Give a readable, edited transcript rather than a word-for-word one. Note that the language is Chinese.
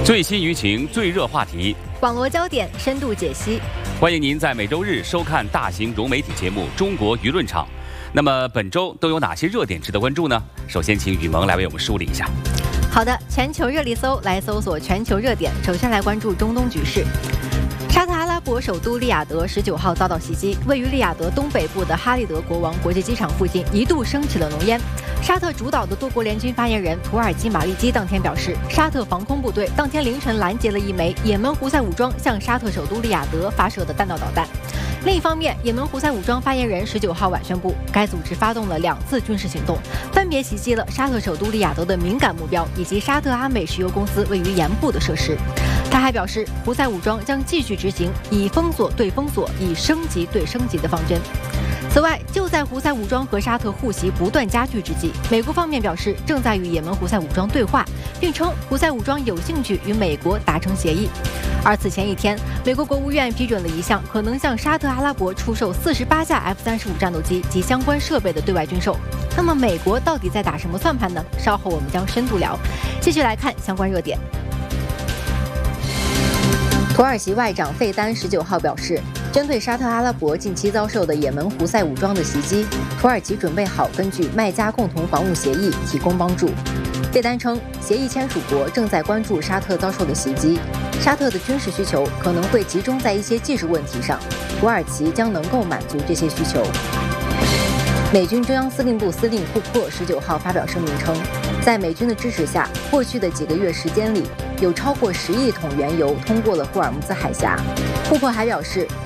最新舆情、最热话题， 网络焦点深度解析。 欢迎您在每周日收看大型融媒体节目《中国舆论场》。那么本周都有哪些热点值得关注呢？首先，请雨萌来为我们梳理一下。 好的，全球热力搜来搜索全球热点。首先来关注中东局势。沙特阿拉伯首都利雅得19号遭到袭击，位于利雅得东北部的哈利德国王国际机场附近一度升起了浓烟。沙特主导的多国联军发言人土耳其马利基当天表示，沙特防空部队当天凌晨拦截了一枚也门胡塞武装向沙特首都利雅得发射的弹道导弹。另一方面，也门胡塞武装发言人19号晚宣布，该组织发动了2次军事行动，分别袭击了沙特首都利雅得的敏感目标以及沙特阿美石油公司位于盐部的设施。他还表示，胡塞武装将继续执行以封锁对封锁、以升级对升级的方针。此外，就在胡塞武装和沙特互袭不断加剧之际，美国方面表示正在与也门胡塞武装对话，并称胡塞武装有兴趣与美国达成协议。而此前一天，美国国务院批准了一项可能向沙特阿拉伯出售48架 F-35战斗机及相关设备的对外军售。那么美国到底在打什么算盘呢？稍后我们将深度聊。继续来看相关热点。土耳其外长费丹19号表示，针对沙特阿拉伯近期遭受的也门胡塞武装的袭击，土耳其准备好根据麦加共同防务协议提供帮助。费丹称，协议签署国正在关注沙特遭受的袭击，沙特的军事需求可能会集中在一些技术问题上，土耳其将能够满足这些需求。美军中央司令部司令库珀19号发表声明称，在美军的支持下，过去的几个月时间里，有超过10亿桶原油通过了霍尔木兹海峡。库珀还表示，